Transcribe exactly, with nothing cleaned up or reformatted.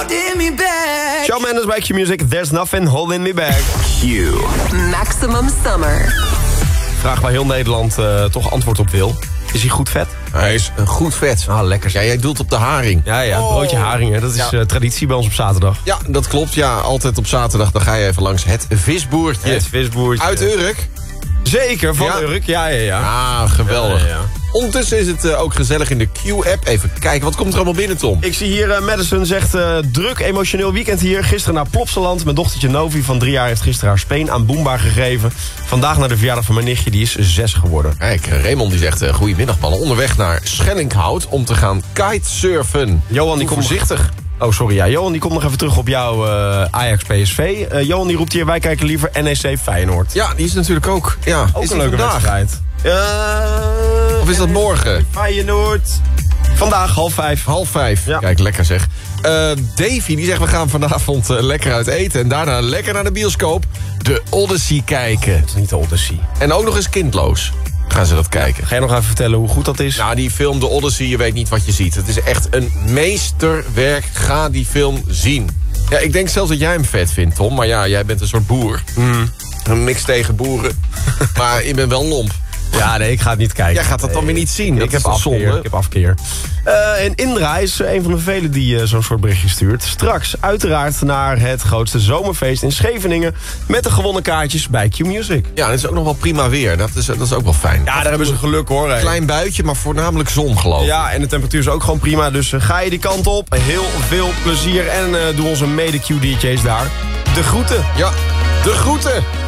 holding me back. Shawn Mendes bij Q Music, There's Nothing Holding Me Back. Q. Maximum Summer. Vraag waar heel Nederland uh, toch antwoord op wil. Is hij goed vet? Hij is een goed vet. Ah, lekker. Ja, jij doelt op de haring. Ja, ja, Oh. broodje haring, hè. Dat is Ja. uh, traditie bij ons op zaterdag. Ja, dat klopt. Ja, altijd op zaterdag. Dan ga je even langs het visboertje. Het visboertje. Uit Urk. Zeker, van Ja. Urk. Ja, ja, ja. Ah, geweldig. Ja, ja, ja. Ondertussen is het uh, ook gezellig in de Q-app. Even kijken, wat komt er allemaal binnen, Tom? Ik zie hier, uh, Madison zegt, uh, druk emotioneel weekend hier. Gisteren naar Plopsaland. Mijn dochtertje Novi van drie jaar heeft gisteren haar speen aan Boomba gegeven. Vandaag naar de verjaardag van mijn nichtje, die is zes geworden. Kijk, Raymond die zegt, uh, goedemiddag mannen. Onderweg naar Schellinghout om te gaan kitesurfen. Johan, die Doe komt voorzichtig. Oh, sorry. Ja, Johan die komt nog even terug op jouw uh, Ajax P S V. Uh, Johan die roept hier, wij kijken liever N E C Feyenoord. Ja, die is natuurlijk ook. Ja, Ook is een die leuke vandaag? wedstrijd. Uh, Of is dat morgen? Feyenoord. Vandaag, half vijf. Half vijf. Ja. Kijk, lekker zeg. Uh, Davy die zegt, we gaan vanavond uh, lekker uit eten. En daarna lekker naar de bioscoop. De Odyssey kijken. Het is niet de Odyssey. En ook nog eens kindloos gaan ze dat kijken. Ga je nog even vertellen hoe goed dat is? Nou, die film The Odyssey, je weet niet wat je ziet. Het is echt een meesterwerk. Ga die film zien. Ja, ik denk zelfs dat jij hem vet vindt, Tom. Maar ja, jij bent een soort boer. Mm. Niks tegen boeren. Maar je bent wel lomp. Ja, nee, ik ga het niet kijken. Jij gaat dat dan weer niet zien. Dat ik, heb is toch afkeer, zonde? ik heb afkeer. Uh, en Indra is uh, een van de velen die uh, zo'n soort berichtje stuurt. Straks uiteraard naar het grootste zomerfeest in Scheveningen... met de gewonnen kaartjes bij Q Music. Ja, dat is ook nog wel prima weer. Dat is, dat is ook wel fijn. Ja, daar hebben ze geluk hoor. Hè. Klein buitje, maar voornamelijk zon, geloof ik. Ja, en de temperatuur is ook gewoon prima. Dus uh, ga je die kant op. Heel veel plezier. En uh, doe onze mede-Q D J's daar de groeten. Ja, de groeten.